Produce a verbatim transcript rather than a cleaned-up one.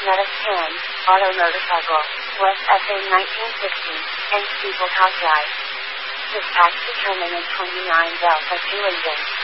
Meta Scan, Auto Motorcycle, West F A nineteen sixty, and Steeple Top Drive. Dispatch determinant twenty-nine Delta two engine.